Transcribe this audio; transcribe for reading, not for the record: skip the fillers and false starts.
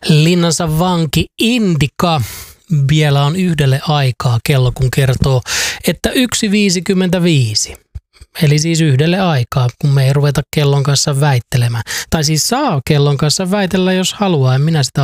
Linnansa vanki Indika vielä on yhdelle aikaa kello, kun kertoo, että 1.55. Eli siis yhdelle aikaa, kun me ei ruveta kellon kanssa väittelemään. Tai siis saa kellon kanssa väitellä, jos haluaa. En minä sitä